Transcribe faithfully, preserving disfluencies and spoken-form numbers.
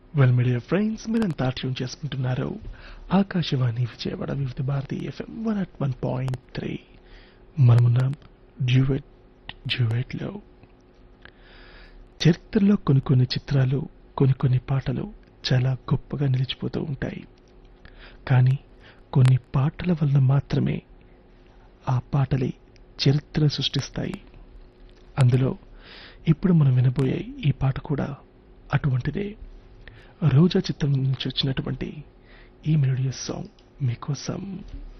Well media friends మీరంతా tune చేసుకుంటున్నారు ఆకాశవాణి విజయవాడ వివిధ Bharati FM one at one point three మనమున్నాం డ్యూయెట్ డ్యూయెట్లో. చరిత్రలో కొన్ని కొన్ని చిత్రాలు కొన్ని కొన్ని పాటలు చాలా గొప్పగా నిలిచిపోతూ ఉంటాయి. కానీ కొన్ని పాటల వల్ల మాత్రమే ఆ పాటలే చరిత్ర సృష్టిస్తాయి. అందులో ఇప్పుడు మనం వినబోయే ఈ పాట కూడా అటువంటిదే. రోజా చిత్రం నుంచి వచ్చినటువంటి ఈ మెలోడియస్ సాంగ్ మీకోసం.